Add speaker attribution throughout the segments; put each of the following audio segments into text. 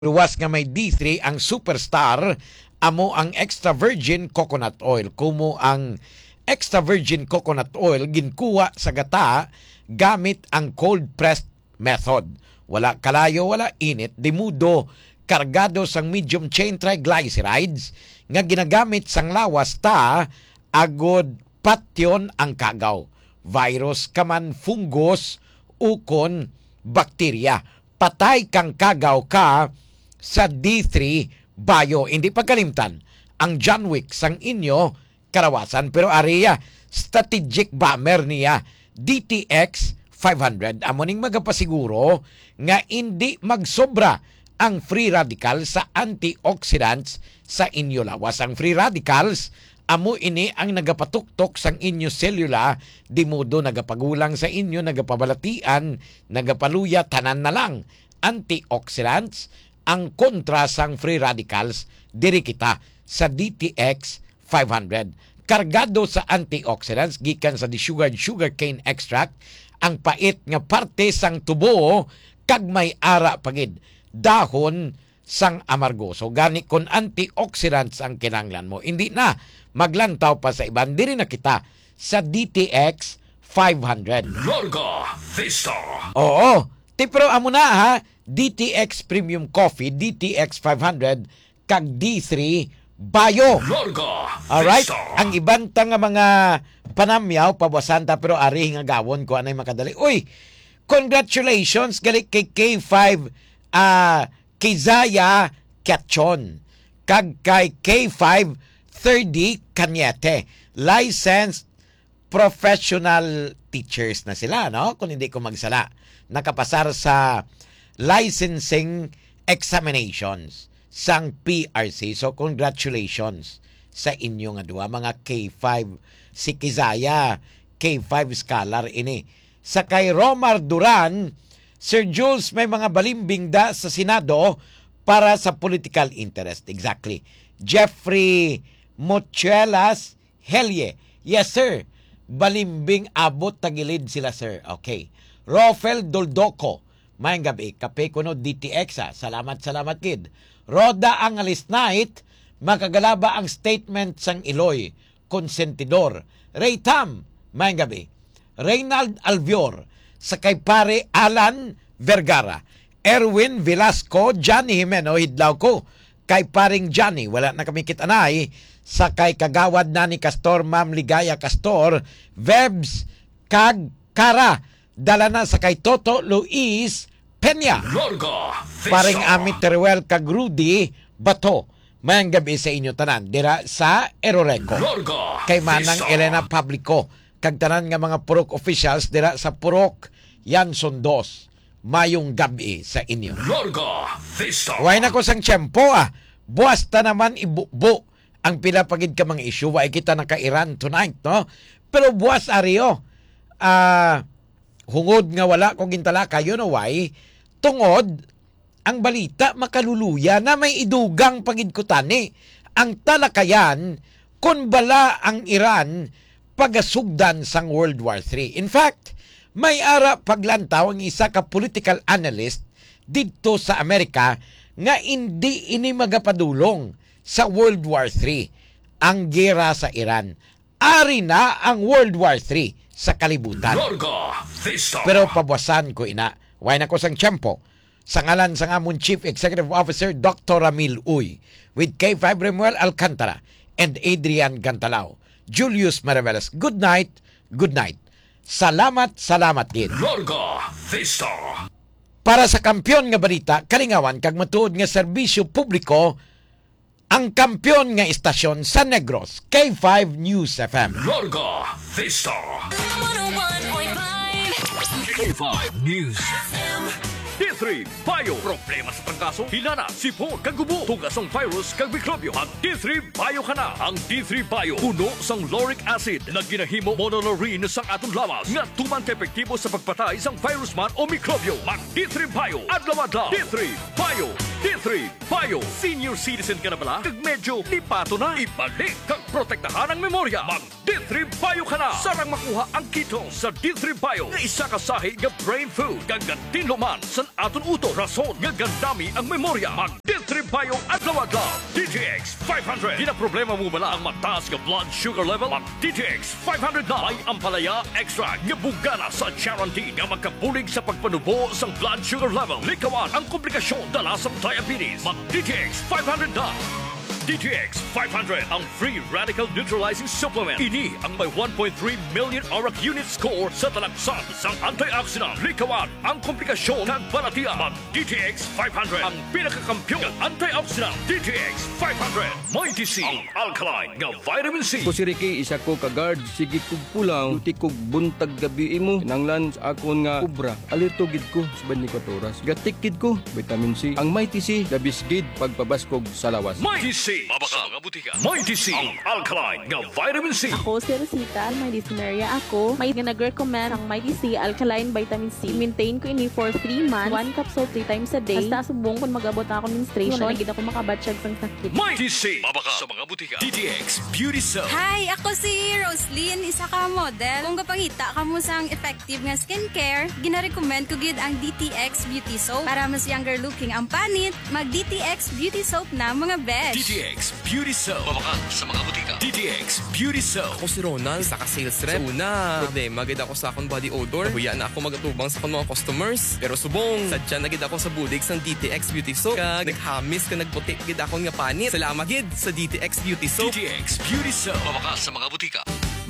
Speaker 1: Luwas nga may D3 ang superstar amo ang extra virgin coconut oil. Kumo ang extra virgin coconut oil ginkuha sa gata gamit ang cold pressed method. Wala kalayo, wala init, dimudo kargado sang medium chain triglycerides nga ginagamit sang lawas ta agod patyon ang kagaw. Virus kaman, fungus, ukon, bakterya. Patay kang kagaw ka sa D3 Bio. Hindi pagkalimtan ang John Wick sang inyo karawasan. Pero ariya, strategic bomber niya DTX 500. Amoning magapasiguro nga hindi magsobra ang free radical sa antioxidants sa inyo lawas. Ang free radicals amo ini ang nagapatuktok sang inyo selula, di modo nagapagulang sa inyo, nagapabalatian, nagapaluya, tanan na lang. Antioxidants, ang kontra sang free radicals, diri kita sa DTX 500. Kargado sa antioxidants, gikan sa sugarcane extract, ang pait nga parte sang tubo, kag may ara pagid, dahon sang amargoso. Gani kon antioxidants ang kinanglan mo, hindi na maglantaw pa sa iban. Diri na kita sa DTX 500.
Speaker 2: Larga Vista.
Speaker 1: Oo. Pero amo na ha, DTX Premium Coffee, DTX 500, kag D3 Bio.
Speaker 2: Larga
Speaker 1: Alright?
Speaker 2: Vista.
Speaker 1: Ang ibanta nga mga panamyaw, pabasanta, pero ari nga gawon ko anay makadali. Uy, congratulations gali kay K5 Kizaya Katchon, kag kay K5 30 Cañete. Licensed professional teachers na sila, no? Kung hindi ko magsala. Nakapasar sa licensing examinations sang PRC. So, congratulations sa inyo nga duwa, mga K5. Si Kizaya, K5 scholar ini. Sa kay Romar Duran, Sir Jules, may mga balimbing da sa Senado para sa political interest. Exactly. Jeffrey Mochelas Helye. Yes, sir. Balimbing abot tagilid sila, sir. Okay. Rofel Doldoco. Mayang gabi. Kape ko no DTX, ha. Salamat, kid. Roda ang alis night. Makagalaba ang statement sang Iloy. Konsentidor. Ray Tam. Mayang gabi. Reynald Alvior. Sa kay pare Alan Vergara. Erwin Velasco. Johnny Jimeno. Hidlaw ko. Kay paring Johnny. Wala na kami kitanay. Sa kay kagawad na ni Castor, Ma'am Ligaya Castor. Vebs kag Kara. Dala na sa kay Toto Luis Peña.
Speaker 2: Larga Vista.
Speaker 1: Paring Amit Teruel kag Rudy Bato. Mayang gabi sa inyo tanan. Dira sa Eroreco.
Speaker 2: Larga
Speaker 1: Kay Manang
Speaker 2: Vista.
Speaker 1: Elena Publico. Kag tanan nga mga Purok officials dira sa Purok Yanson 2. Mayong gabi sa inyo.
Speaker 2: Larga Vista.
Speaker 1: Huwag na ko sang tiyempo Buwas ta naman ibubo ang pilapagid ka mga issue. Huwag kita naka-Iran tonight, no? Pero buwas ariyo. Hungod nga wala ko gintala kayo no why? Tungod ang balita makaluluya na may idugang pagid ko tani. Ang talakayan kun bala ang Iran pagasugdan sang World War III. In fact, may ara paglantaw ang isa ka political analyst dito sa Amerika nga hindi ini magapadulong sa World War III ang gera sa Iran. Ari na ang World War III sa kalibutan.
Speaker 2: Larga Vista.
Speaker 1: Pero pabawasan ko ina. Why na ko sang tiyempo. Sa ngalan sa amon Chief Executive Officer Dr. Ramil Uy with K5 Remuel Alcantara and Adrian Gantalao. Julius Maravelas. Good night. Good night. Salamat kid.
Speaker 2: Larga Vista.
Speaker 1: Para sa kampyon nga balita, kalingawan kag matuod nga serbisyo publiko, ang kampyon nga istasyon sa Negros, K5 News FM.
Speaker 2: Larga Vista.
Speaker 3: 101.5
Speaker 2: K5 News. D3 Bio. Problema sa trangkaso, hinana, sipon, kagubo, tugas ang virus, kag mikrobyo. Ang D3 Bio ka na. Ang D3 Bio, puno sang lauric acid na ginahimo monolaurin sang atong lawas nga tuman ka epektibo sa pagpatay sang virus man o mikrobyo. Mag D3 Bio. Adlaw-adlaw. D3 Bio. D3 Bio. Senior citizen ka na bala? Kag medyo lipato na. Ibalik kag protektahan ang memorya. Mag D3 Bio ka na. Sarang makuha ang keto sa D3 Bio. Nga isa ka sahi nga brain food. Kag gantinluman san aton uto. Rason nga gandami ang memorya. Mag D3 Bio adlaw-adlaw. DTX 500. Di na problema mo bala ang mataas nga blood sugar level? Mag DTX 500 na. May ampalaya extra nga bugana sa guarantee nga magkapulig sa pagpanubo sa blood sugar level. Likawan ang komplikasyon dala sa diabetes. Mag DTX 500 na. DTX 500 ang free radical neutralizing supplement. Ini ang may 1.3 million ORAC unit score sa talaksan sang antioxidant. Likawan ang komplikasyon ng balatian. Mag DTX 500 ang pinakakampyon ng antioxidant. DTX 500 may DC ang alkaline nga vitamin C.
Speaker 3: Ko si Ricky, isa ko ka-guard. Sige kog pulang, luti kog buntag gabi mo. Kinanglan sa akon nga kubra. Alerto gid ko sa 24 oras. Gatikid ko, vitamin C. Ang Mighty C, labis gid pagpabaskog sa lawas.
Speaker 2: Mighty C. Mabaka mga butika. Mighty C ang alkaline nga vitamin C.
Speaker 4: Ako si Rosita, may dysuria ako. May nag-recommend ang Mighty C Alkaline Vitamin C. Maintain ko ini for 3 months. 1 capsule 3 times a day. Hasta subong kung mag-abot na ako menstruation. Nagigit ako makabatsyag sang sakit.
Speaker 2: Mighty C. Mabaka sa mga butika. DTX Beauty Soap.
Speaker 5: Hi, ako si Roslyn, isa ka model. Kung kapangita ka mo sang effective nga skincare, gina-recommend ko gid ang DTX Beauty Soap. Para mas younger looking ang panit, mag DTX Beauty Soap na mga besh.
Speaker 2: DTX Beauty Soap. Mabaka sa mga butika. DTX Beauty Soap.
Speaker 6: Ako si Ronald, isa ka sales rep. Una, problema gid ako sa akong body odor. Nahuya na ako magatubang sa akong mga customers. Pero subong, sadya na gid ako sa bulig sang DTX Beauty Soap. Kag naghamis ka nagputi gid akong nga panit. Salamat gid sa DTX Beauty Soap.
Speaker 2: DTX Beauty Soap. Mabaka sa mga butika.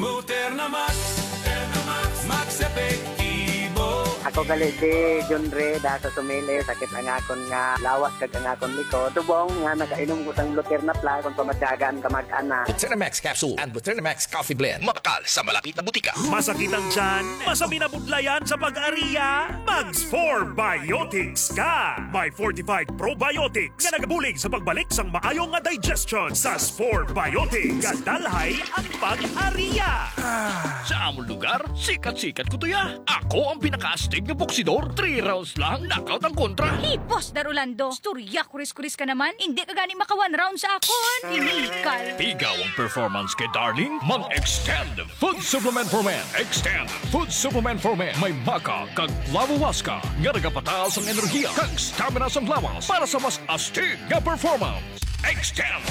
Speaker 7: Max Epektibo.
Speaker 8: Ako galit si John Ray da sa sumili sakit ang akon nga lawas kag ang akon likod. Subong nga nakainom ko sang Luter na pla kung pamatyagan ka mag-ana.
Speaker 9: Thermax Capsule and Thermax Coffee Blend. Mapakal sa malapit na butika.
Speaker 10: Masakit ang tiyan? Masami na budlayan sa pag-ariya? Mags 4 Biotics ka! May fortified probiotics nga nagabulig sa pagbalik sang maayong nga digestion sa 4 Biotics. Gadalhay ang pag-ariya!
Speaker 2: Sa among lugar, sikat-sikat ko to ya. Ako ang pinaka-astig na boksidor. 3 rounds lang, knockout ang kontra.
Speaker 5: Boss Darolando, storya kuris-kuris ka naman. Hindi ka gani maka 1 round sa akon. Inikal.
Speaker 2: Ikaw ang performance kay Darling. Mag-extend food supplement for men. Extend food supplement for men. May maka kag lawawaska nga nagapataas ang enerhiya kag stamina sa lawas para sa mas astig nga performance. Extend.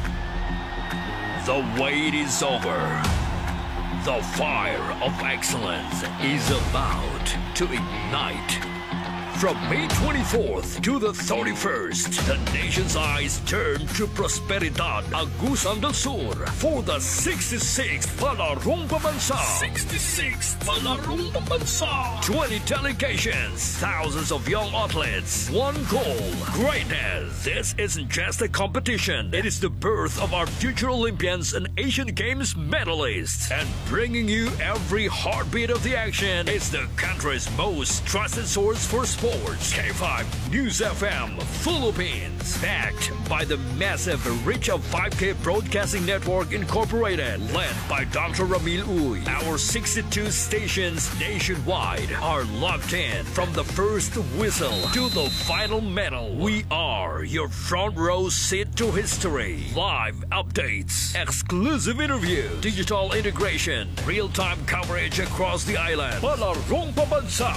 Speaker 2: The wait is over. The fire of excellence is about to ignite. From May 24th to the 31st, the nation's eyes turn to Prosperidad Agusan del Sur for the 66th Palarong Pambansa. 66th Palarong Pambansa. 20 delegations, thousands of young athletes, one goal, greatness. This isn't just a competition. It is the birth of our future Olympians and Asian Games medalists. And bringing you every heartbeat of the action is the country's most trusted source for sports. K5 News FM Philippines, backed by the massive reach of 5K Broadcasting Network Incorporated, led by Dr. Ramil Uy. Our 62 stations nationwide are locked in from the first whistle to the final medal. We are your front row seat to history. Live updates, exclusive interview, digital integration, real-time coverage across the island. Palarong Pambansa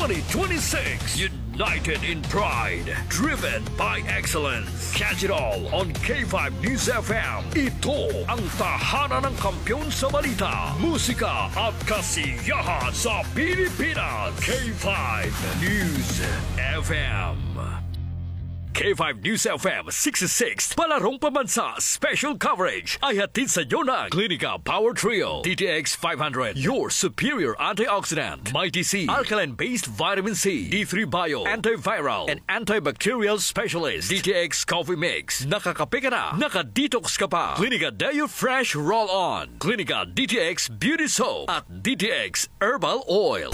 Speaker 2: 2026. United in pride, driven by excellence. Catch it all on K5 News FM. Ito ang tahanan ng kampiyon sa balita, musika at kasiyahan sa Pilipinas. K5 News FM. K5 News FM 66 Palarong Pambansa Special Coverage ay hatid sa iyo ng Clinica Power Trio, DTX 500, your superior antioxidant, Mighty C, alkaline-based vitamin C, D3 Bio, antiviral and antibacterial specialist, DTX Coffee Mix. Nakakape ka na, nakadetox ka pa. Clinica Deo Fresh Roll-On, Clinica DTX Beauty Soap at DTX Herbal Oil.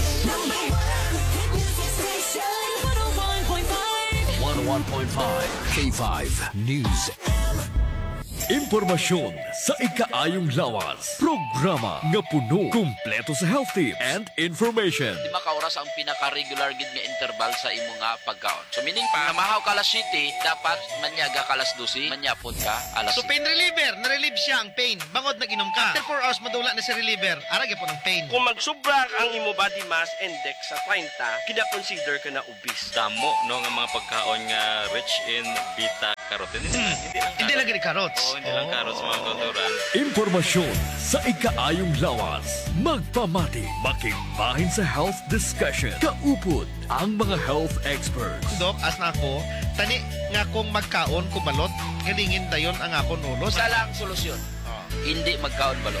Speaker 2: 101.5 K5 News. Impormasyon sa ikaayong lawas. Programa nga puno, kumpleto sa health tips and information.
Speaker 11: Lima ka oras ang pinaka-regular gid nga interval sa imo nga pagkaon. So meaning pa, namahaw ka alas 7, dapat manyaga ka alas 12, manyapon ka alas 7.
Speaker 12: So pain reliever, na-relieve siya ang pain. Bangod nag-inom ka. After 4 hours madula na si reliever. Arag po ng pain.
Speaker 13: Kung magsubra ang imo body mass index sa 30, kina-consider ka na obese.
Speaker 14: Damo no nga mga pagkaon nga rich in beta carotene.
Speaker 12: Hindi lang gani carrots.
Speaker 14: Hindi lang carrots mga kauturan.
Speaker 2: Impormasyon sa ikaayong lawas. Magpamati, makigbahin sa health discussion. Kaupod ang mga health experts.
Speaker 12: Dok, as na ako, tani nga kung magkaon kubalot, galingin dayon ang akon ulo.
Speaker 11: Isa lang solusyon. Hindi magkaon balot.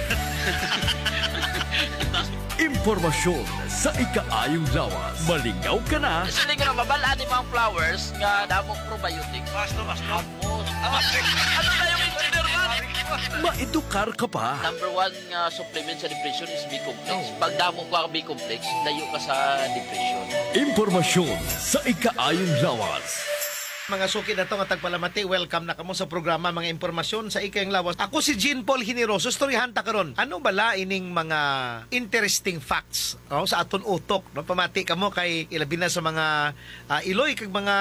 Speaker 2: Impormasyon sa ikaayong lawas. Malingaw ka na.
Speaker 11: Isa nga mabalaan ni mga flowers nga damong probiotic.
Speaker 12: Basta.
Speaker 11: Ano na yung engineer man?
Speaker 2: Maedukar ka pa.
Speaker 11: Number 1 nga supplement sa depression is B-complex. Pag damo ka B-complex, layo ka sa depression.
Speaker 2: Impormasyon sa ikaayong lawas.
Speaker 12: Mga suki na to nga tagpalamati, welcome na kamo sa programa mga impormasyon sa ikayong lawas. Ako si Jean Paul Generoso, storyahan ta karon. Ano bala ining mga interesting facts sa aton utok? No? Pamati kamo kay ilabi na sa mga iloy kag mga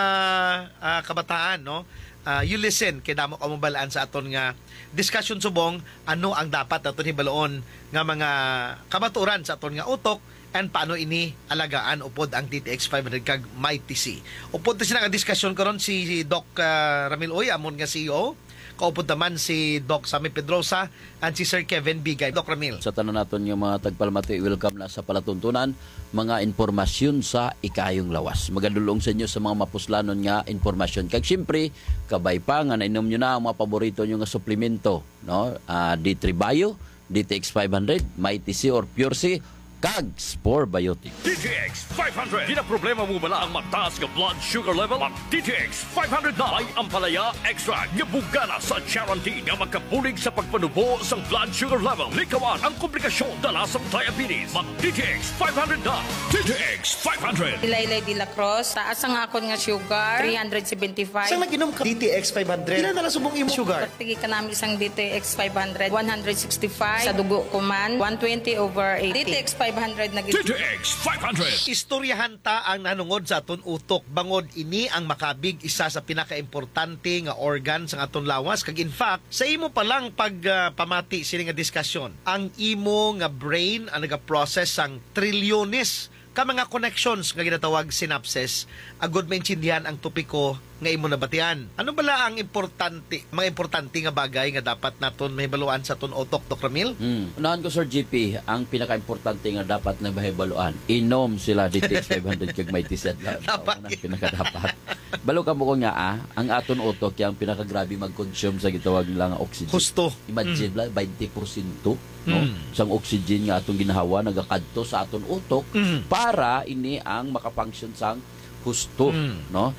Speaker 12: kabataan, no? You listen kay damo kamo balaan sa aton nga discussion subong ano ang dapat aton hibaloon nga mga kamaturan sa aton nga utok and paano ini alagaan upod ang DTX 500 kag MyTC. Upod ta sila nga diskusyon karon si Doc Ramil Oy, amon nga CEO. Kaupod naman si Doc Sammy Pedrosa and si Sir Kevin Bigay. Doc Ramil.
Speaker 15: Sa tanan naton yung mga tagpalmati, welcome na sa palatuntunan mga informasyon sa ikayong lawas. Magadulong sa inyo sa mga mapuslanon nga informasyon. Kag siyempre, kabay pa nga nainom nyo na ang mga paborito nyo nga suplemento. No? D3 Bio, DTX 500, MyTC or Pure C, kag Spore Biotic.
Speaker 2: DTX 500. Di na problema mo bala ang mataas nga blood sugar level? Mag DTX 500 na may ampalaya extra nga bugana sa guarantee nga magkabulig sa pagpanubo sang blood sugar level. Likawan ang komplikasyon dala sa diabetes. Mag DTX 500 na. DTX 500.
Speaker 16: Ilaylay de la Cruz, taas ang akon nga sugar, 375.
Speaker 12: Saan nag-inom ka DTX 500? Ilan na lang subong imo sugar?
Speaker 16: Pagtigi ka namin isang DTX 500, 165. Sa dugo ko man, 120/80. DTX 500 na
Speaker 2: DTX 500.
Speaker 12: Istoryahan ta ang nanungod sa aton utok. Bangod ini ang makabig isa sa pinaka-importante nga organ sa aton lawas. Kag in fact, sa imo pa lang pagpamati sini nga diskusyon, ang imo nga brain ang naga-process ang trilyones ka mga connections nga ginatawag synapses, agud maintindihan ang topiko nga imo nabatian. Ano bala ang mga importante nga bagay nga dapat naton mahibaluan sa aton utok, Dr. Ramil?
Speaker 15: Unahan ko, Sir GP, ang pinaka-importante nga dapat na mahibaluan, inom sila DTX 500 kag MyTC. Dapat. Pinaka-dapat. Balo ka mo ko nga, ang aton utok yung pinaka-grabe mag-consume sa gitawag nila nga oxygen.
Speaker 12: Husto.
Speaker 15: Imagine lang, 20%. No? Sang oxygen nga atong ginahawa nagakadto sa aton utok para ini ang makafunction sang husto, no?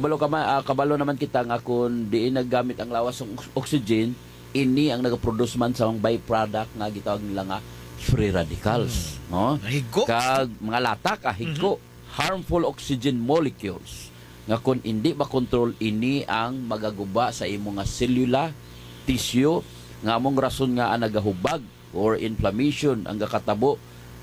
Speaker 15: Kabalo naman kita nga kung diin naggamit ang lawas ng oxygen, ini ang nagaproduce man sa mga byproduct nga gitawag nila nga free radicals, no?
Speaker 12: Higo.
Speaker 15: Kag mga lata ka higo, harmful oxygen molecules nga kung hindi makontrol ini ang magaguba sa imo nga selula, tissue nga among rason nga nagahubag or inflammation ang gakatabo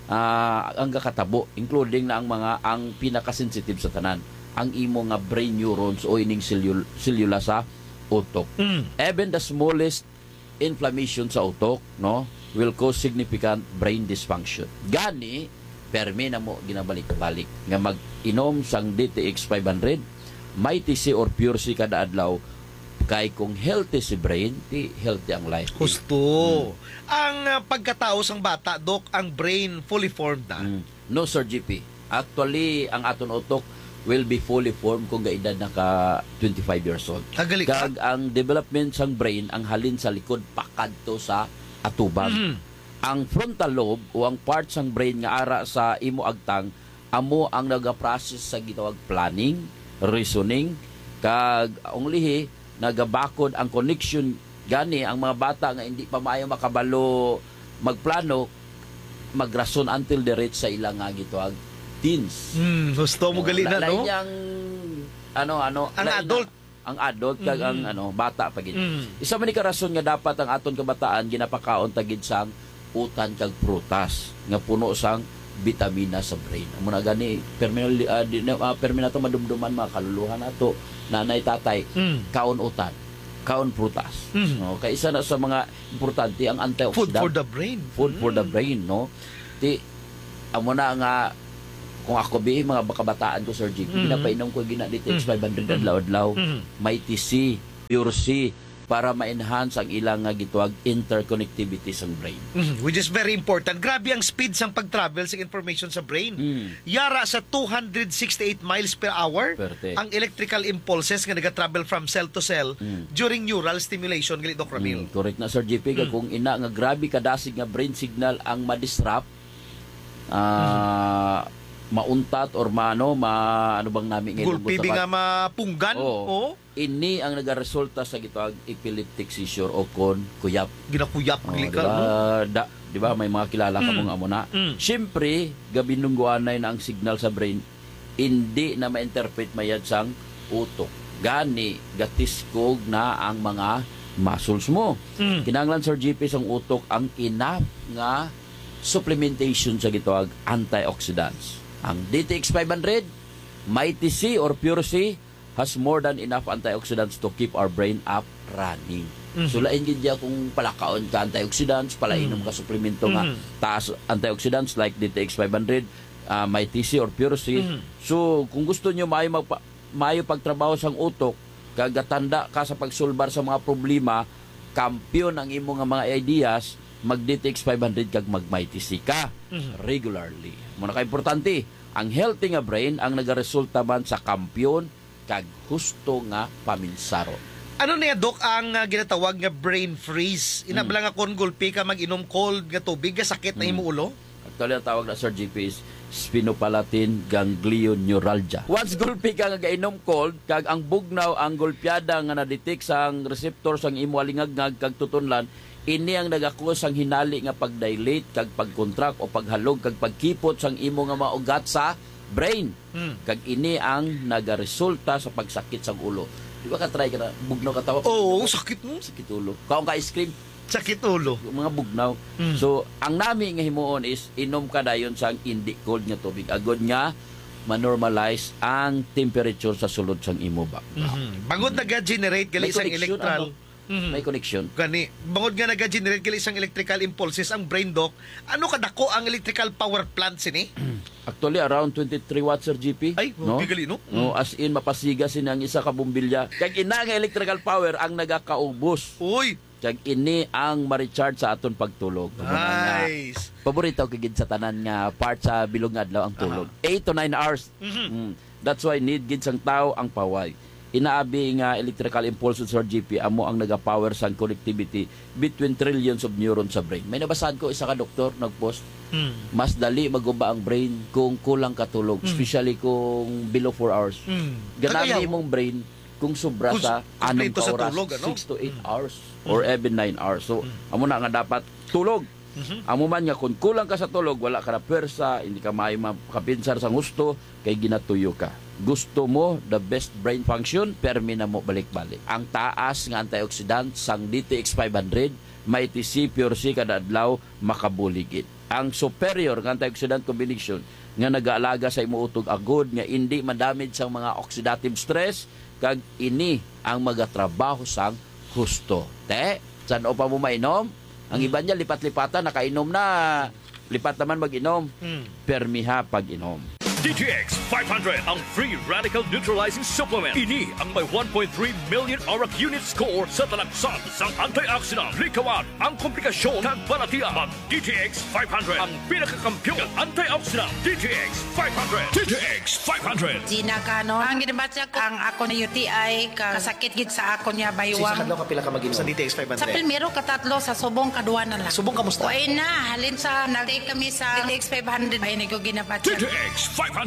Speaker 15: including na ang pinaka-sensitive sa tanan ang imo nga brain neurons o ining selula sa utok. Even the smallest inflammation sa utok, no, will cause significant brain dysfunction. Gani permi na mo ginabalik-balik nga mag-inom sang DTX 500, MyTC or Pure C kada adlaw. Kay kung healthy si brain, healthy ang life.
Speaker 12: Husto. Ang pagkatao sang bata, Dok, ang brain fully formed na?
Speaker 15: No, Sir GP. Actually, ang aton utok will be fully formed kung gaedad na ka 25 years old. Kag ang development sang brain, ang halin sa likod, pakadto sa atubang. Ang frontal lobe o ang part sang brain nga ara sa imo agtang, amo ang naga-process sa gitawag planning, reasoning, kag ang lihi, nagabakod ang connection gani ang mga bata nga hindi pa maayo makabalo magplano magrason until the reach sa ilang nga gitawag teens.
Speaker 12: Gusto mo gali na, no?
Speaker 15: Ang
Speaker 12: adult
Speaker 15: ang adult kag ang bata pa gid. Isa man ni ka rason nga dapat ang aton kabataan ginapakaon tagid sang utan kag prutas nga puno sang bitamina sa brain. Amo na gani perminato madumduman mga kaluluhan nato, nanay tatay, kaon utan, kaon prutas. No, kay isa na sa mga importante ang antioxidant.
Speaker 12: Food for the brain.
Speaker 15: Food for the brain, no. Ti amo na nga kung ako mga kabataan ko, Sir Jig, pinapainom ko DTX 500 adlaw-adlaw, may TC, Pure C, para ma-enhance ang ilang gituwag interconnectivity sa brain.
Speaker 12: Which is very important. Grabe ang speed sang pag-travel sa information sa brain. Yara sa 268 miles per hour ang electrical impulses nga naga-travel from cell to cell during neural stimulation, gali Doc Ramil.
Speaker 15: Correct na, Sir JP. Kung ina nga grabe kadasig nga brain signal ang ma-disrupt, mauntat or ano bang namin ngayon
Speaker 12: gulpi nga mapunggan
Speaker 15: ini ang nagaresulta sa gitawag epileptic seizure o kon kuyap
Speaker 12: ginakuyap
Speaker 15: di ba may mga kilala ka mong amo na syempre gabinungguanay na ang signal sa brain hindi na ma-interpret mayad sang utok gani gatiskog na ang mga muscles mo kinahanglan, Sir GP, sang utok ang enough nga supplementation sa gitawag antioxidants. Ang DTX 500, Mighty C or Pure C has more than enough antioxidants to keep our brain up running. So lain gid kung palakaon ka antioxidants, palainom ka suplemento nga taas antioxidants like DTX 500, Mighty C or Pure C. So kung gusto niyo maayo pagtrabaho sang utok, kagatanda ka sa pagsulbar sa mga problema, kampiyon ang imo nga mga ideas, mag DTX 500 kag mag Mighty C ka regularly. Muna ka importante, ang healthy nga brain ang nagaresulta man sa kampiyon kag husto nga paminsaro.
Speaker 12: Ano niya, Doc, ang ginatawag nga brain freeze? Inabla nga kon gulpi ka mag-inom cold nga tubig, sakit na imo ulo?
Speaker 15: Actually, ang tawag na, Sir GP, is sphenopalatine ganglioneuralgia. Once gulpi ka nga inom cold, kag ang bugnaw, ang gulpiada nga na-detect sang receptor sang imo alingagngag kag tutunlan, ini ang nagakos ang hinali nga pag-dilate kag pag-contract o paghalog kag pagkipot sang imo nga maugat sa brain. Kag ini ang nagaresulta sa pagsakit sang ulo. Di ba ka-try ka na bugnaw ka tawa?
Speaker 12: Oo, sakit mo.
Speaker 15: Sakit ulo. Kaong ka-ice cream,
Speaker 12: sakit ulo.
Speaker 15: Mga bugnaw. So, ang nami nga himuon is inom ka dayon sang hindi cold nga tubig. Agod nga ma-normalize ang temperature sa sulod sang imo ba.
Speaker 12: Bangod nag-generate gali isang electral.
Speaker 15: May connection.
Speaker 12: Gani, bangod nga nag-generate gali isang electrical impulses ang brain, Doc. Ano kadako ang electrical power plant sini?
Speaker 15: Actually, around 23 watts, Sir GP.
Speaker 12: Ay, bigali, no?
Speaker 15: No, as in, mapasiga sini ang isa ka bumbilya. Kag ina nga electrical power ang nagakaubos.
Speaker 12: Uy!
Speaker 15: Kag ini ang ma-recharge sa aton pagtulog.
Speaker 12: Nice!
Speaker 15: Paborito kagid sa tanan nga part sa bilog nga adlaw ang tulog. 8 to 9 hours. That's why need gid sang tao ang paway. Inaabi nga electrical impulses, Sir GP, amo ang nagapower sang connectivity between trillions of neurons sa brain. May nabasad ko isa ka doktor nagpost. Mas dali maguba ang brain kung kulang katulog, especially kung below 4 hours. Ganami imong brain kung sobra sa 6 ka oras, 6 to 8 hours or even 9 hours. So, amo na nga dapat tulog. Amo man nga kung kulang ka sa tulog, wala ka na pwersa, hindi ka makapinsar sa gusto, kay ginatuyo ka. Gusto mo the best brain function, permi na mo balik-balik. Ang taas nga antioxidant sang DTX 500, Mighty C, Pure C kada adlaw makabuligid. Ang superior nga antioxidant combination nga nag-aalaga sa imo utog agod nga hindi madamage sang mga oxidative stress kag ini ang magatrabaho sang husto. Saan o pa mo mainom? Ang iba niya lipat-lipatan, nakainom na, lipat naman mag-inom. Permiha pag-inom.
Speaker 2: DTX 500 ang free radical neutralizing supplement. Ini ang may 1.3 million auric unit score sa talagsan sang antioxidant. Likawan ang komplikasyon kag balatian. Mag DTX 500 ang pinakakampiyon ng antioxidant. DTX 500. DTX 500.
Speaker 16: Gina Cano. Ang ginabatsak ang ako na UTI kasakit gid sa ako niya baywang.
Speaker 12: Sa kapila ka mag-inom sa DTX 500?
Speaker 16: Sa primero katatlo, sa subong kadua na lang.
Speaker 12: Subong kamusta?
Speaker 16: Uy na, halin sa nag-take kami sa DTX 500. Ay, nag-ginabatsak.
Speaker 2: DTX 500.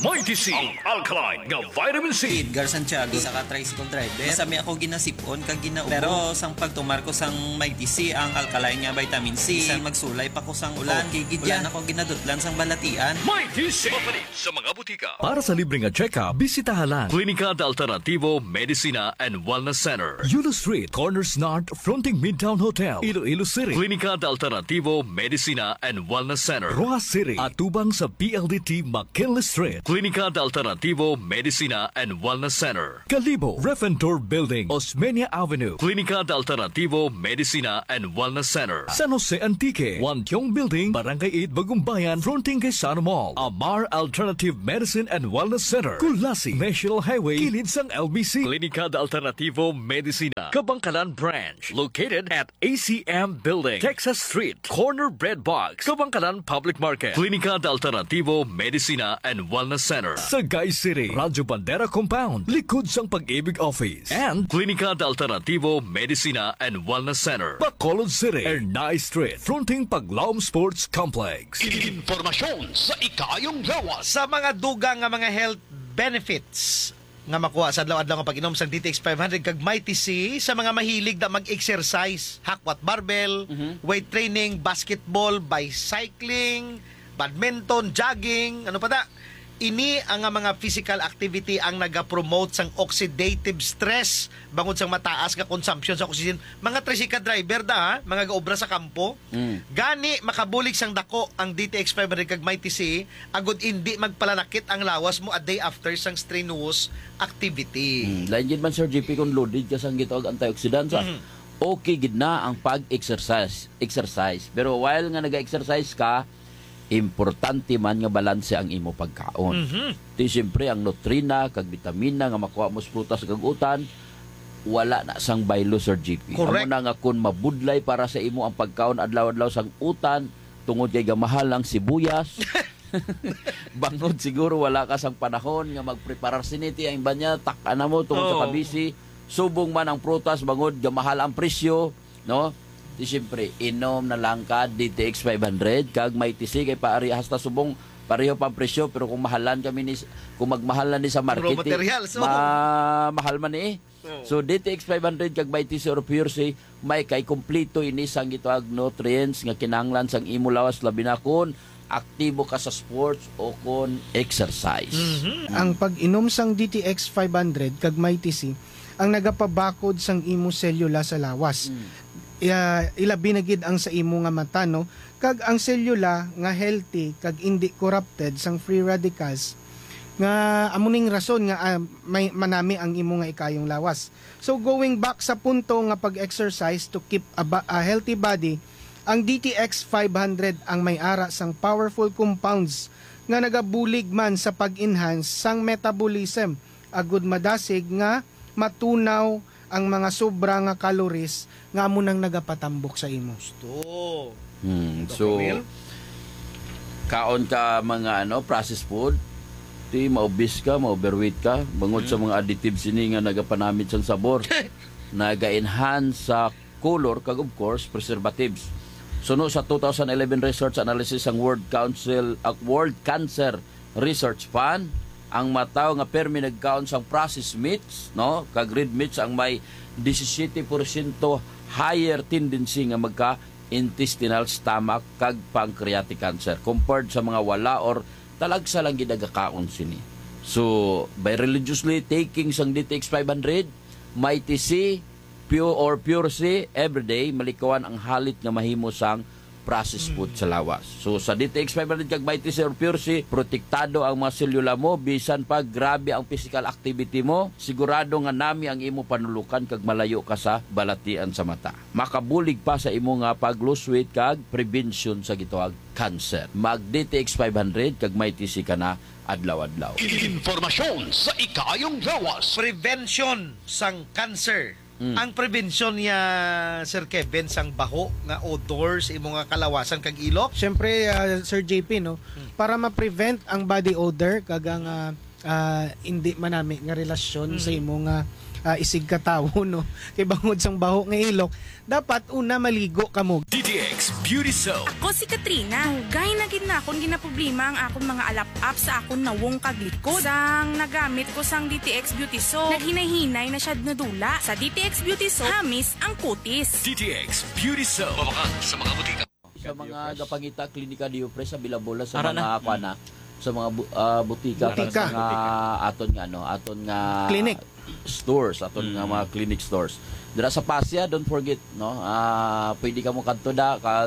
Speaker 2: Mighty C, ang alkaline nga vitamin C.
Speaker 17: Edgar Santiago sa tricycle driver. Masami ako ginasipon kag ginaubo. Pero sang pagtumar ko sang Mighty C ang alkaline nga vitamin C. Isang magsulay pa ko sang ulan. Ulan ako ginadutlan sang balatian.
Speaker 2: Mighty C. Mapalit sa mga butika.
Speaker 10: Para sa libre nga check-up, bisitahan lang
Speaker 2: Klinika de Alternativo Medicina and Wellness Center.
Speaker 10: Yulo Street, Corners North, fronting Midtown Hotel, Iloilo City.
Speaker 2: Klinika de Alternativo Medicina and Wellness Center.
Speaker 10: Rojas City, atubang sa PLDT McKinley Street.
Speaker 2: Klinika de Alternativo Medicina and Wellness Center.
Speaker 10: Calibo, Refentor Building, Osmeña Avenue.
Speaker 2: Klinika de Alternativo Medicina and Wellness Center.
Speaker 10: San Jose Antique, Wantiong Building, Barangay 8, Bagumbayan, fronting kay Sano Mall. Amar Alternative Medicine and Wellness Center. Kulasi, National Highway, kilid sang LBC.
Speaker 2: Klinika de Alternativo Medicina, Kabangkalan Branch, located at ACM Building, Texas Street, Corner Bread Box, Kabangkalan Public Market. Klinika de Alternativo Medicina and Wellness Center.
Speaker 10: Sagay City, Radyo Bandera Compound, likod sang Pag-ibig Office. And
Speaker 2: Klinika de Alternativo Medicina and Wellness Center.
Speaker 10: Bacolod City, Ernay Street, fronting Paglaom Sports Complex.
Speaker 9: Informasyon sa ikayong lawas.
Speaker 12: Sa mga dugang nga mga health benefits nga makuha sa adlaw-adlaw nga pag-inom sang DTX 500 kag Mighty C sa mga mahilig na mag-exercise, hakwat barbell, weight training, basketball, bicycling, badminton, jogging, ano pa da? Ini ang mga physical activity ang naga-promote sang oxidative stress bangod sang mataas nga consumption sa oxygen. Mga tricycle driver da, mga gaobra sa kampo. Gani makabulig sang dako ang DTX 500 kag Mighty C agud hindi magpalanakit ang lawas mo a day after sang strenuous activity.
Speaker 15: Lain gid man Sir JP kung loaded ka sang gitawag antioxidant sa. Okay gid na ang pag-exercise. Pero while nga naga-exercise ka, importante man nga balanse ang imo pagkaon. Di siyempre ang nutrina kag vitamina nga makuha mo sa prutas kag utan wala na sang baylo Sir GP. Amo na nga kun mabudlay para sa imo ang pagkaon adlaw-adlaw sang utan tungod kay gamahal ang sibuyas. Bangod siguro wala ka sang panahon nga magpreparar siniti ang banya tak-ana mo tungod sa kabisi. Subong man ang prutas bangod gamahal ang presyo, no? Di siyempre, inom na lang ka DTX 500 kag Mighty C kay paari hasta subong pareho pang presyo pero kung mahalan kami ni kung magmahalan ni sa market mahal man eh. So DTX 500 kag Mighty C or Pure C may kay kompleto ini sang gitawag nutrients nga kinahanglan sang imo lawas labi na kun aktibo ka sa sports o kon exercise.
Speaker 18: Ang pag-inom sang DTX 500 kag Mighty C ang nagapabakod sang imo selula sa lawas. Ilabi na gid ang sa imo nga mata no kag ang selula nga healthy kag hindi corrupted sang free radicals nga amuning rason nga may manami ang imo nga ikayong lawas. So going back sa punto nga pag-exercise to keep a healthy body, ang DTX 500 ang may ara sang powerful compounds nga nagabulig man sa pag-enhance sang metabolism agud madasig nga matunaw ang mga sobra nga calories nga amo nang nagapatambok sa imo.
Speaker 15: So kaon ka mga processed food, di maobis ka, ma-overweight ka, bangod sa mga additives ini nga nagapanamit sang sabor, naga-enhance sa color kag of course preservatives. Suno sa 2011 research analysis ang World Cancer Research Fund, ang mataw nga permi nagkaon sang processed meats, no? Kag red meats ang may 17% higher tendency nga magka-intestinal stomach kag pancreatic cancer compared sa mga wala or talagsa lang gidagakaon sini. So, by religiously taking sang DTX 500, Mighty C, Pure C, everyday, malikawan ang halit nga mahimo sang processed food sa lawas. So sa DTX 500 kag Mighty C or Pure C, protektado ang mga selula mo bisan pag grabe ang physical activity mo, sigurado nga nami ang imo panulukan kag malayo ka sa balatian sa mata. Makabulig pa sa imo nga pag lose weight kag prevention sa gitawag cancer. Mag DTX 500 kag Mighty C ka na adlaw-adlaw.
Speaker 9: Informasyon sa ikayong lawas.
Speaker 12: Prevention sang cancer. Ang prevention niya Sir Kevin sang baho nga odor sa imo nga kalawasan kag ilok.
Speaker 18: Syempre Sir JP no, para ma-prevent ang body odor kag ang hindi manami nga relasyon sa imo nga isig katawo no kay bangod sang baho nga ilok dapat una maligo kamo.
Speaker 2: DTX Beauty Soap.
Speaker 19: Ako si Katrina. Gay na gid na akong ginaproblema ang akong mga alap-up sa akong nawong kaglikod. Sang nagamit ko sang DTX Beauty Soap, naghinay-hinay na siya nadula. Sa DTX Beauty Soap, hamis ang kutis.
Speaker 2: DTX Beauty Soap. Mabakal sa mga butika.
Speaker 15: Sa mga gapangita klinika Diopre sa Bilabola sa mga kuana sa mga butika sa mga aton nga
Speaker 18: clinic
Speaker 15: stores, aton nga mga clinic stores. Dira sa Pasya, don't forget no, pwede ka mo kadto da kag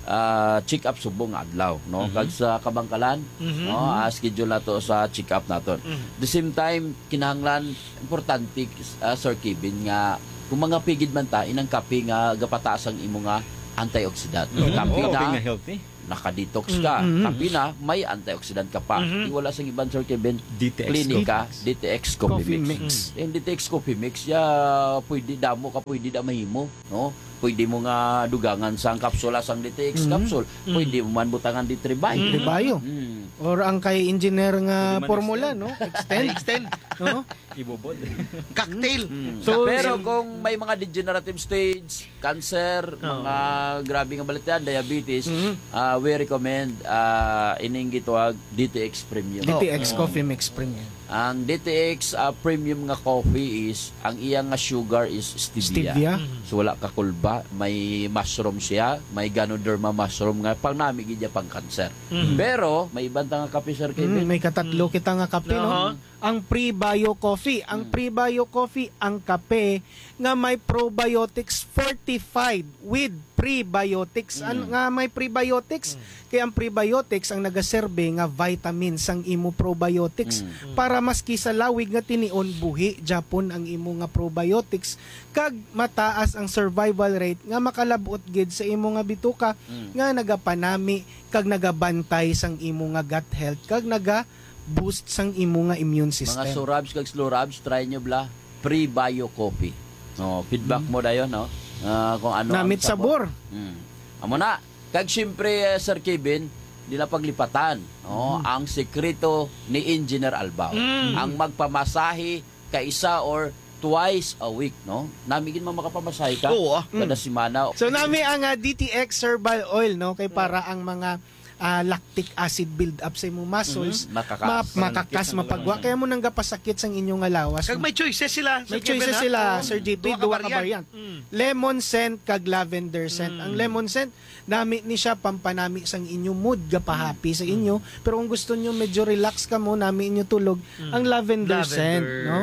Speaker 15: check up subong adlaw no, kag sa Kabangkalan no, schedule nato sa check up naton. The same time kinahanglan importante Sir Kevin nga kung mga pigid man ta inang kape nga gapataas ang imo nga antioxidant. Kape na
Speaker 14: healthy.
Speaker 15: Naka-detox ka. Kape na, may antioxidant ka pa. Wala sa ibang Sir Kevin, klinika, DTX Coffee Mix. Yung DTX Coffee Mix, pwede damo ka, pwede da mahimo. No? Pwede mo nga dugangan sang kapsula, sang DTX capsule. Pwede mo man butangan di Tribayo.
Speaker 18: Tribayo. Or ang kay engineer nga formula, no? Extend. No?
Speaker 14: Ibobod.
Speaker 12: Cocktail.
Speaker 15: So, pero kung may mga degenerative stage, cancer, mga grabe nga balita, diabetes, we recommend ining gitawag DTX Premium.
Speaker 18: DTX Coffee Mix Premium.
Speaker 15: Ang DTX Premium nga coffee is, ang iyang nga sugar is stevia. So wala ka kulba, may mushroom siya, may Ganoderma mushroom nga pang namigid niya pang cancer. Pero may ibang nga kape Sir Kevin.
Speaker 18: May katatlo kita nga kape no. Ang Pre-Bio Coffee, ang Pre-Bio Coffee ang kape nga may probiotics fortified with prebiotics. Ano nga may prebiotics? Kaya ang prebiotics ang nagaserbe nga vitamins ang imo probiotics para maski sa lawig nga tinion buhi Japon ang imo nga probiotics kag mataas ang survival rate nga makalabot gid sa imo nga bituka nga nagapanami kag nagabantay sang imo nga gut health kag boost sang imo nga immune system.
Speaker 15: Mga surabs kag slow rabs, try nyo bla Pre-Bio Coffee. No, feedback mo dayon no. Kung ano
Speaker 18: namit ang sabor.
Speaker 15: Amo na. Kag syempre Sir Kevin, di na paglipatan. No, ang sekreto ni Engineer Albao. Ang magpamasahe kaisa or twice a week, no? Namigin mo makapamasahe ka kada semana.
Speaker 18: So nami ang DTX Herbal Oil, no, kay para ang mga lactic acid build up sa imong muscles makakas mapagwa kaya mo nang gapasakit sang inyong lawas.
Speaker 12: Kag may choices sila.
Speaker 18: May choices sila Sir JP, duwa ka variant. Lemon scent kag lavender scent. Ang lemon scent nami ni siya pampanami sang inyong mood gapahappy sa inyo, pero kung gusto niyo medyo relax ka mo nami inyo tulog ang lavender scent, no?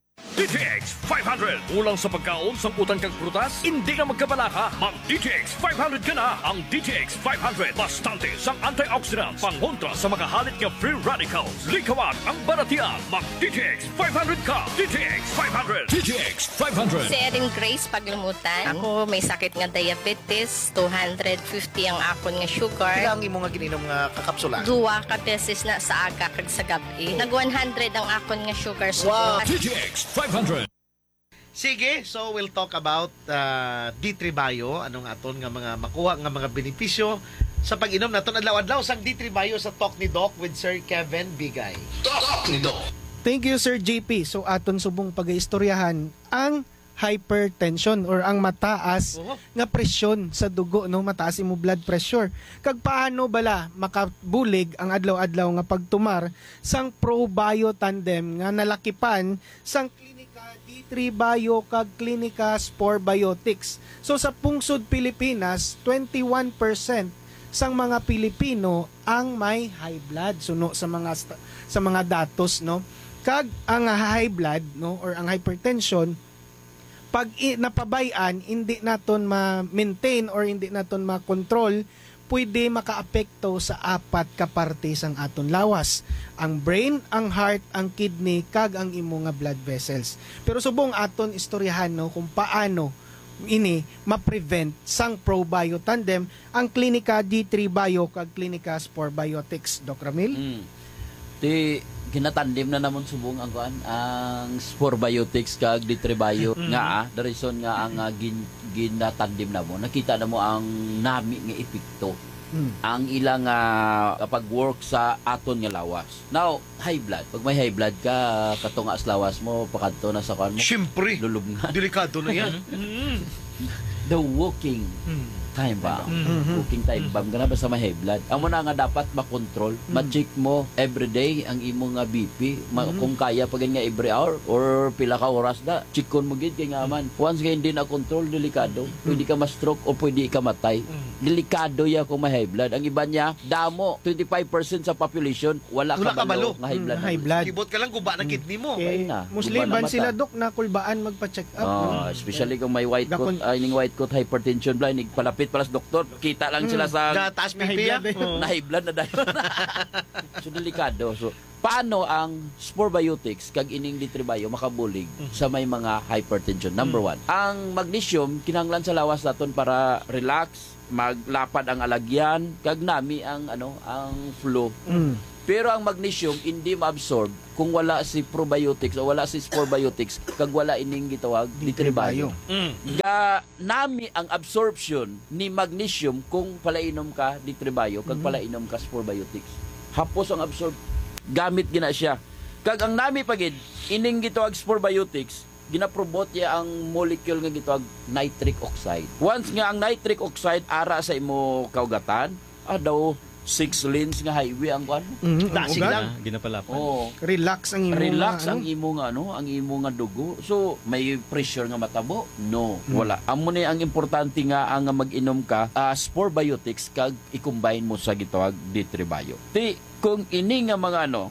Speaker 2: DTX 500. Ulang sa pagkaon, samputan kag prutas, hindi ka magkabalaka. Mag DTX 500 ka na. Ang DTX 500. Bastante sang antioxidants, pangontra sa mga halit nga free radicals. Likawan ang baratian. Mag DTX 500 ka. DTX 500. DTX 500.
Speaker 20: Si Erin Grace Paglumutan. Ako may sakit nga diabetes. 250 ang akon nga sugar.
Speaker 12: Ilang imo nga gininom nga kakapsula?
Speaker 20: Duwa ka beses na sa aga kag sa gabi. Nag 100 ang akon nga sugar.
Speaker 2: Wow. DTX 500.
Speaker 12: Sige, so we'll talk about D3 Bio, anong aton nga mga makuha nga mga benepisyo sa pag-inom naton adlaw-adlaw sang D3 Bio sa Talk ni Doc with Sir Kevin Bigay.
Speaker 9: Talk ni Doc.
Speaker 18: Thank you Sir JP. So aton subong pag-istoryahan ang hypertension or ang mataas nga presyon sa dugo, no, mataas imo blood pressure. Kag paano bala makabulig ang adlaw-adlaw nga pagtumar sang Pro-Bio tandem nga nalakipan sang klinika D3 Bio kag klinika Spore Biotics. So sa pungsod Pilipinas, 21% sang mga Pilipino ang may high blood. Suno sa mga datos, no. Kag ang high blood, no, or ang hypertension pag napabayan, hindi naton ma-maintain or hindi naton ma-control, pwede makaapekto sa 4 ka parte sang aton lawas. Ang brain, ang heart, ang kidney, kag ang imo nga blood vessels. Pero subong aton istoryahan, no, kung paano ini ma-prevent sang Pro-Bio tandem ang klinika D3 Bio kag klinika Spore Biotics. Doc Ramil?
Speaker 15: Ginatandim na naman subong ang Spore Biotics kag D3 Bio nga the reason nga ang ginatandim na mo nakita na mo ang nami nga epekto ang ilang kapag work sa aton nga lawas. Now, high blood. Pag may high blood ka, katunga sa lawas mo, pakadto na sa kan mo.
Speaker 12: Siyempre.
Speaker 15: Lulubngan.
Speaker 12: Delikado na yan.
Speaker 15: The walking time bomb. Walking time bomb. Ganun ba sa may high blood? Ang muna nga dapat makontrol. Ma-check mo everyday ang imong nga BP. Kung kaya pa nga every hour or pila ka oras na, checkon mo gid kay nga man. Once nga hindi na control, delikado. Pwede ka ma-stroke o pwede ka matay. Delikado ya kung may high blood. Ang iba niya, damo, 25% sa population, wala kabalo nga high blood.
Speaker 18: High blood.
Speaker 12: Libot ka lang guba ng kidney mo.
Speaker 18: Musliman sila, Dok, na kulbaan magpa-check up.
Speaker 15: Especially kung may white coat, white coat hypertension blind, palapit pala sa doktor, kita lang sila sa
Speaker 12: taas pipiya.
Speaker 15: Na high blood na dahil. So, delikado. So, paano ang Sporbiotics kag ining Ditribayo makabulig sa may mga hypertension? Number one, ang magnesium kinahanglan sa lawas naton para relax, maglapad ang alagyan, kag nami ang ang flow. Pero ang magnesium hindi ma-absorb kung wala si probiotics o wala si Sporbiotics kag wala ining gitawag Ditribayo. Ga nami ang absorption ni magnesium kung palainom ka Ditribayo kag palainom ka Sporbiotics. Hapos ang absorb gamit gina siya. Kag ang nami pagid ining gitawag Sporbiotics, ginaprobot ya ang molecule nga gitawag nitric oxide. Once nga ang nitric oxide ara sa imo kaugatan, daw 6 lanes nga highway ang kuan.
Speaker 12: Dasig lang
Speaker 14: ginapalapan.
Speaker 18: Relax ang imo
Speaker 15: ang imo nga ang imo nga dugo. So may pressure nga matabo? No, wala. Amo ni ang importante nga ang mag-inom ka Sporbiotics kag i-combine mo sa gitawag Ditribayo. Kung ini nga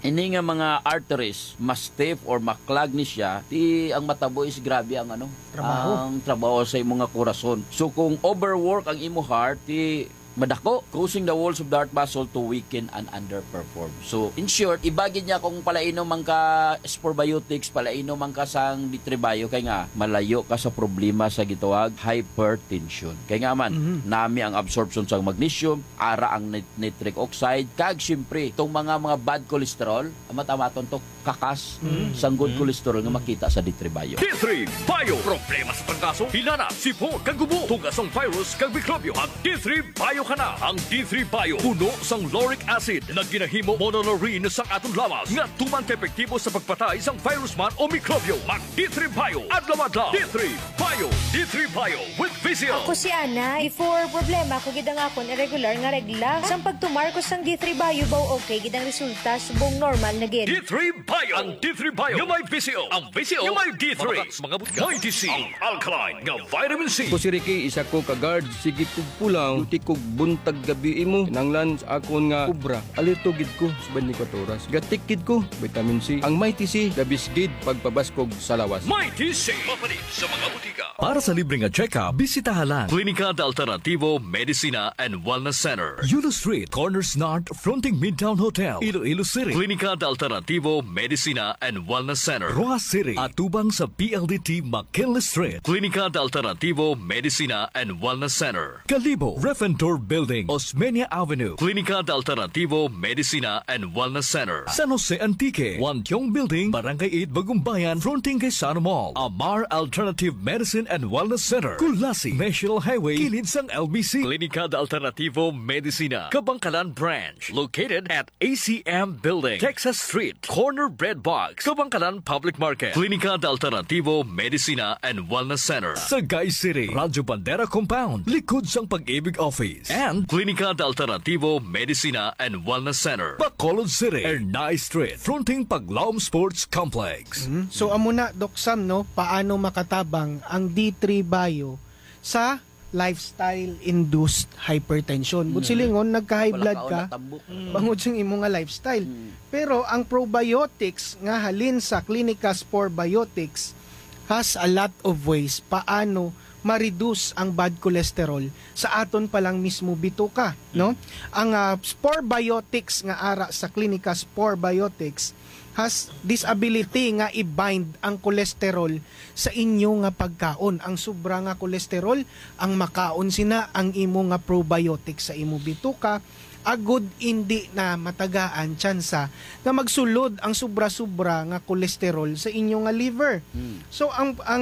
Speaker 15: mga arteries mas stiff or maklag ni siya, ang matabo is grabe ang ang trabaho sa imong nga korason. So kung overwork ang imo heart, madako, causing the walls of the heart muscle to weaken and underperform. So, in short, ibagid niya kung palainom man ka Sporbiotics, palainom man ka sang Ditribayo, kay nga malayo ka sa problema sa gitawag hypertension. Kay nga man, nami ang absorption sa magnesium, ara ang nitric oxide, kag syempre, itong mga bad cholesterol, matamaton to kakas sang good cholesterol nga makita sa Ditribayo.
Speaker 2: D3 Bio, problema sa trangkaso, hilana, sipon, kagubo, tugasong virus, kag mikrobyo, ang D3 Bio kana. Ang D3 Bio, puno sang lauric acid na ginahimo monolaurin sang atong lawas nga tumang epektibo sa pagpatay sang virus man o mikrobyo. Mag D3 Bio, adlaw-adlaw. D3 Bio, D3 Bio with Vizio.
Speaker 21: Ako si Ana, before problema ko gidang akon irregular nga regla. Sang pagtumar ko sang D3 Bio baw okay gidang resulta subong normal na gid.
Speaker 2: D3 Bio, ang D3 Bio nga may Vizio. Ang Vizio nga may D3. Mga butka, may DC, ang alkaline nga vitamin C.
Speaker 3: Ko si Ricky, isa ko ka-guard, sige kog pulang, luti kog buntag gabi imo, kinanglan sa akon nga kubra. Alerto gid ko sa 24 oras. Gatikid ko, vitamin C. Ang may TC, labis gid pagpabaskog sa lawas.
Speaker 2: May TC, mapalit sa mga butika.
Speaker 10: Para sa libreng check-up, bisitahan lang
Speaker 2: Klinika de Alternativo Medicina and Wellness Center.
Speaker 10: Yulo Street, Corners North, fronting Midtown Hotel, Iloilo City.
Speaker 2: Klinika de Alternativo Medicina and Wellness Center.
Speaker 10: Rojas City, atubang sa PLDT McKinley Street.
Speaker 2: Klinika de Alternativo Medicina and Wellness Center.
Speaker 10: Calibo, Refentor Building, Osmeña Avenue.
Speaker 2: Klinika de Alternativo Medicina and Wellness Center.
Speaker 10: San Jose Antique, Wantiong Building, Barangay 8, Bagumbayan, fronting kay Sano Mall. Amar Alternative Medicine and Wellness Center. Kulasi, National Highway, kilid sang LBC.
Speaker 2: Klinika de Alternativo Medicina, Kabangkalan Branch, located at ACM Building, Texas Street, Corner Bread Box, Kabangkalan Public Market. Klinika de Alternativo Medicina and Wellness Center.
Speaker 10: Sagay City, Radyo Bandera Compound, likod sang Pag-ibig Office. And
Speaker 2: Klinika de Alternativo Medicina and Wellness Center.
Speaker 10: Bacolod City, Ernay Street, fronting Paglaom Sports Complex.
Speaker 18: So amo na, Doc Sam, no, paano makatabang ang D3 Bio sa lifestyle-induced hypertension. Silingon, nagka-high blood ka, bangod sing imo nga lifestyle. Pero ang probiotics nga halin sa Klinika Sporbiotics has a lot of ways paano ma-reduce ang bad cholesterol sa aton palang mismo bituka, no? Ang Sporbiotics nga ara sa Klinika Sporbiotics has this ability nga i-bind ang cholesterol sa inyo nga pagkaon. Ang sobra nga cholesterol, ang makaon sina ang imo nga probiotics sa imo bituka, agud hindi na matagaan tsansa na magsulod ang sobra-sobra nga cholesterol sa inyo nga liver. So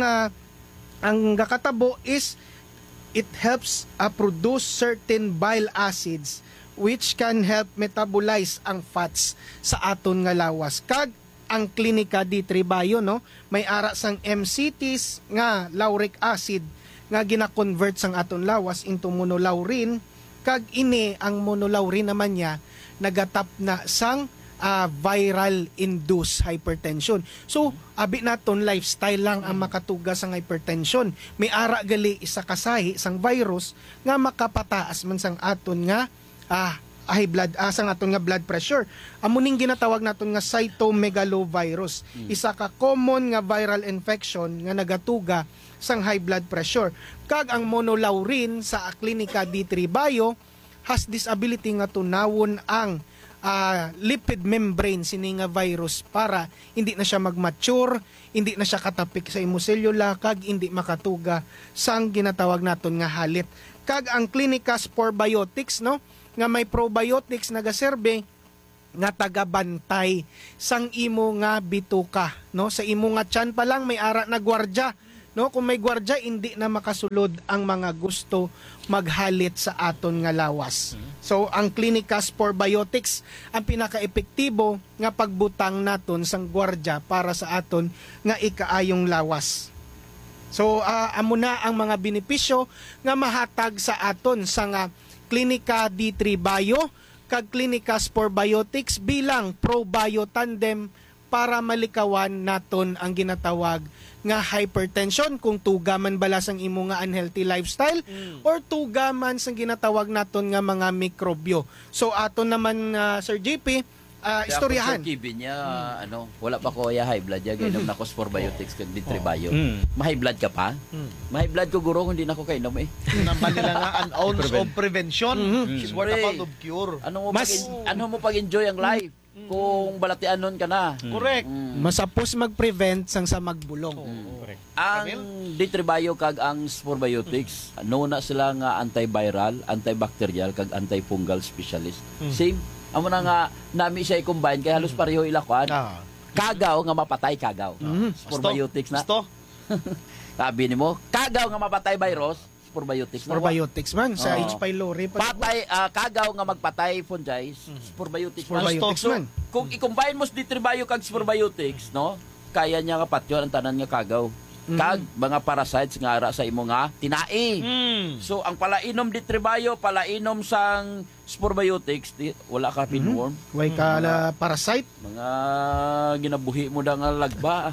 Speaker 18: ang gakatabo is it helps produce certain bile acids which can help metabolize ang fats sa aton nga lawas. Kag ang Clinica D3 Bio, no, may ara sang MCTs nga lauric acid nga gina-convert sang aton lawas into monolaurin, kag ini ang monolaurin naman niya nagatap na sang viral induced hypertension. So abi naton lifestyle lang ang makatuga sang hypertension. May ara gali isa kasahi sang virus nga makapataas man sang aton nga high blood sang aton nga blood pressure. Amuning ginatawag naton nga cytomegalovirus. Isa ka common nga viral infection nga nagatuga sang high blood pressure. Kag ang monolaurin sa Clinica D3 Bio has this ability nga tunawon ang lipid membrane sini nga virus para hindi na siya mag-mature, hindi na siya katapik sa imuselula, kag hindi makatuga sang ginatawag naton nga halit. Kag ang Clinica Sporbiotics, no, nga may probiotics nagaserbe nga tagabantay sang imo nga bituka, no, sa imo nga tiyan pa lang may ara na gwardya, no, kung may gwardya hindi na makasulod ang mga gusto maghalit sa aton nga lawas. So ang Clinica Sporbiotics ang pinaka-epektibo nga pagbutang naton sang gwardya para sa aton nga ikaayong lawas. So amo na ang mga benepisyo nga mahatag sa aton sa nga Clinica D3 Bio kag Clinica Sporbiotics bilang ProBio Tandem para malikawan naton ang ginatawag nga hypertension kung tuga man bala sang imo nga unhealthy lifestyle or tuga man sang ginatawag naton nga mga mikrobyo. So aton naman Sir JP istoryahan.
Speaker 15: Sir Kevin niya, wala pa ko high blood ya gainom na ko Sporbiotics kag D3 Bio. Ma-high blood ka pa? Ma-high blood ko guro hindi na ko kainom eh.
Speaker 12: Namba nila nga an ounce of prevention is worth a pound of cure.
Speaker 15: Ano mo pag-enjoy ang life? Kung balatianon ka na.
Speaker 12: Correct.
Speaker 18: Masapos mag-prevent sang sa magbulong.
Speaker 15: Ang D3 Bio kag ang Sporbiotics, na sila nga antiviral, antibacterial kag antifungal specialist. Same. Amo na nga nami siya i-combine kay halos pareho ilakwan. Kagaw nga mapatay kagaw. Sporbiotics na. Sabi nimo, kagaw nga mapatay virus, Sporbiotics na.
Speaker 18: Sporbiotics man sa H. pylori
Speaker 15: patay kagaw nga magpatay fungi, Sporbiotics
Speaker 18: man.
Speaker 15: Kung i-combine mo D3 Bio kag Sporbiotics, no, kaya niya nga patyon ang tanan nga kagaw. Kag mga parasites nga ara sa imo nga tinai. So ang palainom D3 Bio, palainom sang Sporbiotics, wala ka pinworm.
Speaker 18: Way ka parasite.
Speaker 15: Mga ginabuhi mo da nga lagba.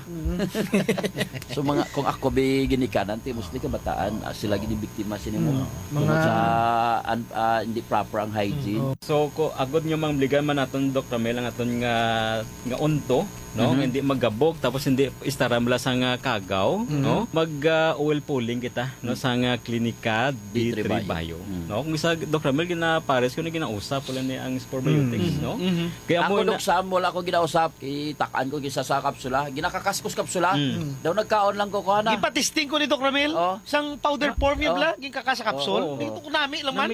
Speaker 15: So mga kung ako be ginikanan ti mostly kabataan sila gini biktima sinimo. Mga sa hindi proper ang hygiene.
Speaker 14: So ko agod nga mangligan man naton Dr. Mel ang aton nga unto, no, hindi magabog tapos hindi istaram la sa nga kagaw, no, mag oil pulling kita, no, sa nga Clinica D3 Bio. No, kung isa Dr. Mel ginapares ko na ginausap wala ni ang Sporbiotics, no.
Speaker 15: Kaya ako nuksam wala ko ginausap, itakaan ko gisa sa kapsula, ginakakaskos kapsula. Daw nagkaon lang ko ana.
Speaker 12: Gipatisting ko ni Dr. Mel sang powder form bla gikakasa kapsul. Dito ko nami lang man.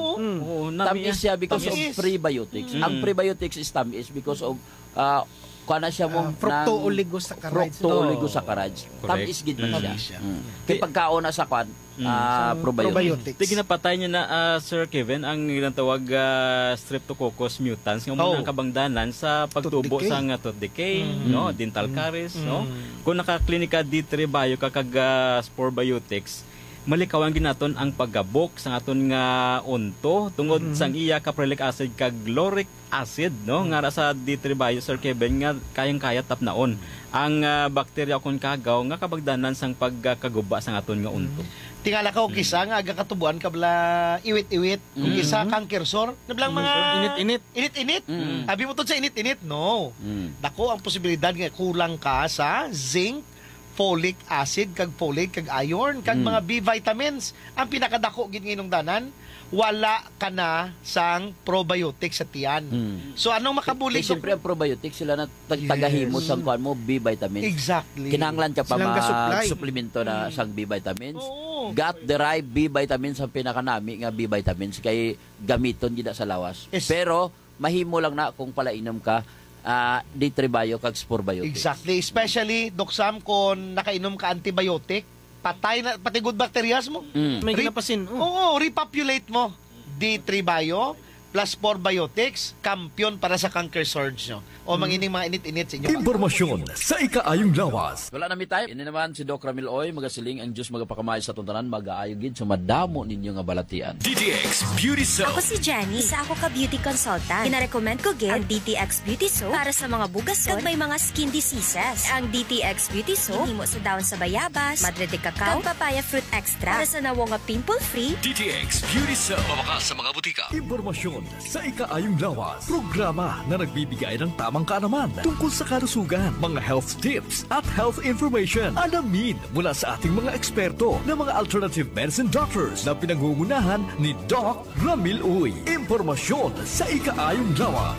Speaker 15: Tamis siya because of prebiotics. Ang prebiotics is tamis because of kana siya mo
Speaker 18: fructooligosaccharides.
Speaker 15: Tamis gid man siya. Kay pagkaon na sa kwan probiotics.
Speaker 14: Di ginapatay niya na Sir Kevin ang ginatawag Streptococcus mutans nga muna ang kabangdanan sa pagtubo sa tooth decay, no, dental caries, no. Kung naka-Clinica D3 Bio kag Sporbiotics, malikawan ginaton ang paggabok sa aton nga unto tungod sang iya caprilic acid kag lauric acid, no, nga sa D3 Bio Sir Kevin nga kayang-kaya tapnaon ang bakterya kon kagaw nga kabagdanan sang pagkaguba sa aton nga unto.
Speaker 12: Tingala ka o kisa nga aga katubuan kabla iwit-iwit kung kisa cancer sore nablang mga init-init. Abi mo to sa init-init, no. Dako ang posibilidad nga kulang ka sa zinc, folic acid kag folate kag iron kag mga B vitamins. Ang pinakadako gid nginong danan wala ka na sang probiotics sa tiyan. So anong makabuli?
Speaker 15: Siyempre ang probiotics sila na tagahimo sang kuan mo B vitamins.
Speaker 12: Exactly.
Speaker 15: Kinahanglan ka pa mag-suplemento na sang B vitamins. Gut-derived B vitamins ang pinakanami nga B vitamins kay gamiton gid sa lawas. Pero mahimo lang na kung palainom ka D3 Bio kag Sporbiotics.
Speaker 12: Exactly. Especially Doc Sam kung nakainom ka antibiotic, patay na pati good bacterias mo.
Speaker 18: May ginapasin.
Speaker 12: Oo, repopulate mo D3 Bio plus 4 biotics, kampiyon para sa canker surge nyo. O mangining mga init-init sa inyo.
Speaker 2: Impormasyon sa ikaayong lawas.
Speaker 15: Wala na mi time. Ini naman si Doc Ramil Oy, magasiling ang Diyos magapakamay sa tuntanan, mag-aayogid sa madamo ninyo nga balatian.
Speaker 2: DTX Beauty Soap.
Speaker 1: Ako si Jenny, isa ako ka beauty consultant. Gina-recommend ko gid ang DTX Beauty Soap para sa mga bugason kag may mga skin diseases. Ang DTX Beauty Soap himo sa dahon sa bayabas, madre de cacao, kag papaya fruit extra para sa nawo nga pimple-free.
Speaker 2: DTX Beauty Soap. Mabakas sa mga butika. Impormasyon sa ikaayong lawas. Programa na nagbibigay ng tamang kaalaman tungkol sa kalusugan, mga health tips at health information. Alamin mula sa ating mga eksperto na mga alternative medicine doctors na pinangungunahan ni Doc Ramil Uy. Impormasyon sa ikaayong lawas.